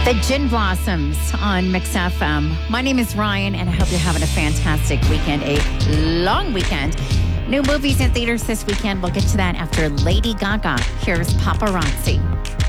The Gin Blossoms on Mix FM. My name is Ryan, and I hope you're having a fantastic weekend, a long weekend. New movies in theaters this weekend. We'll get to that after Lady Gaga. Here's Paparazzi.